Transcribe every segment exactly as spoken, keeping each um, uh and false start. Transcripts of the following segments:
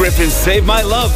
Griffin, Save My Love.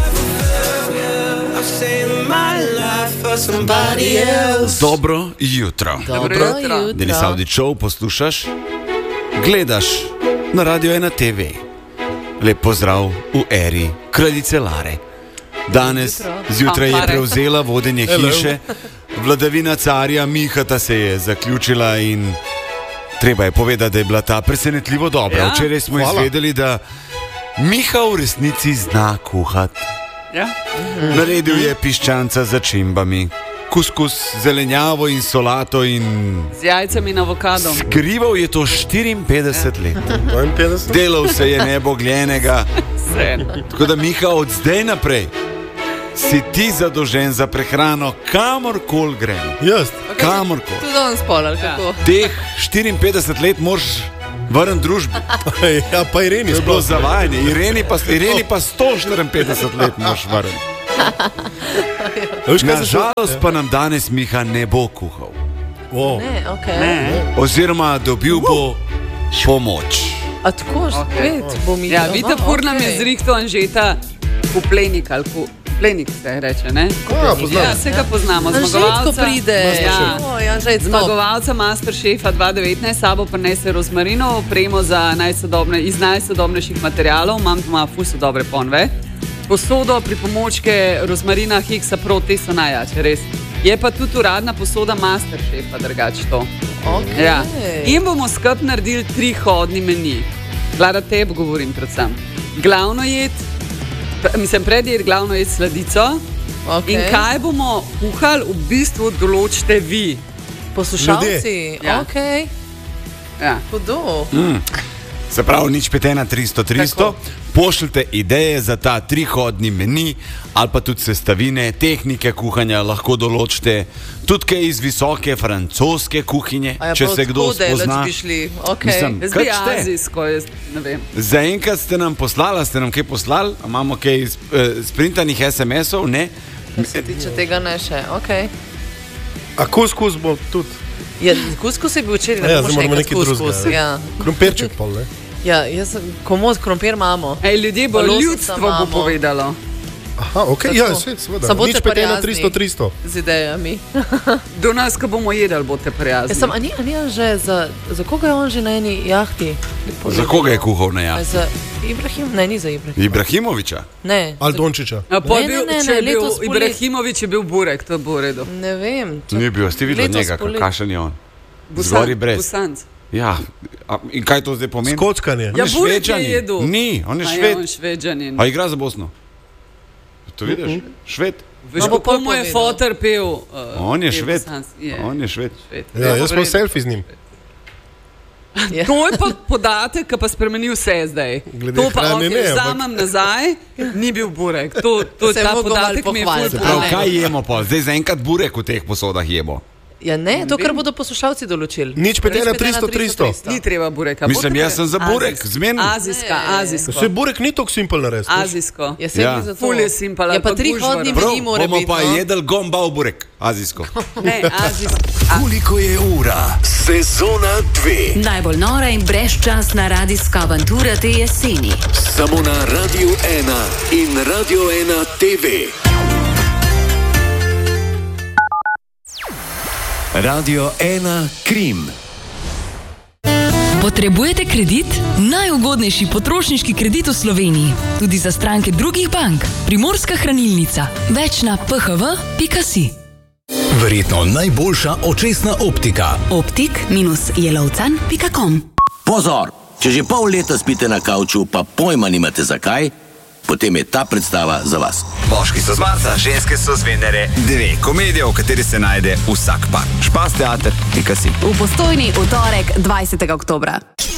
Dobro jutro. Dobro jutro. Denis Avdićov poslušaš, gledaš na Radio ena te ve. Lep pozdrav v eri kraljice Lare. Danes zjutraj je prevzela vodenje hiše, vladavina carja Mihata se je zaključila in treba je povedati, da je bila ta presenetljivo dobra. Ja? Včeraj smo Hvala. izvedeli, da Miha v resnici zna kuhati. Ja? Naredil je piščanca za čimbami, kuskus, zelenjavo in solato in... z jajcem in avokadom. Skrival je to štiriinpetdeset let. Delal se je nebogljenega. Tako da, Miha, od zdaj naprej si ti zadolžen za prehrano, kamorkoli gremo. Jaz. Okay, kamorkoli. Tudi on spol, ali kako? Teh štiriinpetdeset let moraš vrniti družbi. Ja, pa Ireni. To je bilo zavajanje. Ireni pa, Ireni pa sto štiriinpetdeset let moraš vrniti. Nažalost pa nam danes Miha ne bo kuhal. Oh. Ne, okay. ne. Oziroma dobil bo pomoč. A tako, spet okay. bo Miha. Ja, vidite, pur nam okay. je zrihto Anžeta v plenik, ali v plenik se reče, ne? Ja, poznam. Ja, vsega poznamo. Zmagovalca pride. Ja. Oh, ja, Zmagovalca Masterchefa dva devetnajst sabo prinese rozmarino, opremo za najsodobne, iz najsodobnejših materialov. Imam doma fuso dobre ponve. Posodo, pripomočke rozmarina Hexa Pro, te so najjače, res. Je pa tudi uradna posoda Masterchefa, drugač to. Okay. Ja. In bomo skup naredili tri hodni meni. Vlada, tebi govorim predvsem. Glavno jed, mislim, predjed, glavno jed sladico. Okay. In kaj bomo kuhali, v bistvu določite vi. Poslušalci, ja. ok. Ja. Hudo. Mm. Se pravi, nič pet ena tristo tristo. Pošljite ideje za ta trihodni meni ali pa tudi sestavine, tehnike kuhanja lahko določite. Tudi kaj iz visoke francoske kuhinje, ja, če se kdo spozna. Okay. Mislim, jaz bi azijsko, jaz ne vem. Zaenkrat ste nam poslali, ste nam kaj poslali? Imamo kaj iz, eh, sprintanih es em esov? Ne? Kar se tiče tega ne še, ok. A kuskus bo tudi? Ja, kuskus je bil včeraj, ne ja, bomo še enkrat kuskus. Ja. Krompirček pol, ne? Ja, jaz, komu krompir imamo? Ej, ljudje bo, ljudstvo bo povedalo. Aha, ok, ja, svet, seveda. Nič pet ena tristo tristo. Z idejami. Do nas, ko bomo jedali, boste prijazni. Ja, sem, a ni, a ni že, za, za koga je on že na eni jahti? Za koga je kuhal na jahti? Za Ibrahim, ne, ni za Ibrahim. Ibrahimoviča? Ne. Aldončiča? A, ne, bil, ne, ne, če je bil Ibrahimovič, je bil burek, to bo v redu. Ne vem. To ni bil, ste videli njega, kakšen je on? Zgori brez. Busanc. Ja, a, in kaj to zdaj pomeni? Skockanje. Ja, burek je jedu. Ni, on je a Šved. Ja, on švedžanin. A igra za Bosno? To vidiš? Mm -hmm. Šved. Veš, no, kako mu je foter pel? Uh, on je Šved. Je. On je Šved. šved. Ja, jaz smo selfie z njim. Ja. To je pa podatek, ki pa spremeni vse zdaj. Glede to pa hrane, okay, ne, vzamem ampak... nazaj, ni bil burek. To, to je ta podatek, mi je ful. Prav, kaj jemo pa? Zdaj zaenkrat burek v teh posodah jemo. Ja ne, to, kar bodo poslušalci določili. Nič pet ena tristo tristo. Ni treba bureka. Mislim, jaz sem za burek, zmen. Azijska, azijsko. Vse burek ni toliko simpel narediti. Azijsko. Ja, ja. Za ful je simpel. Ja, pa tri hodni meni mora biti. Bomo pa no? jedel gombal burek, azijsko. Ne, azijsko. Koliko je ura? Sezona dve. Najbolj nora in brezčasna radijska avantura te jeseni. Samo na Radio ena in Radio ena te ve. Radio ena Krim. Potrebujete kredit? Najugodnejši potrošniški kredit v Sloveniji. Tudi za stranke drugih bank. Primorska hranilnica. Več na p h v pika si. Verjetno najboljša očesna optika. optik jelovcan pika com. Pozor! Če že pol leta spite na kavču, pa pojma nimate zakaj, potem je ta predstava za vas. Moški so z Marsa, ženske so z Venere. Dve komedije, v kateri se najde vsak par. Špas teater pika si. V Postojni v torek dvajsetega oktobra.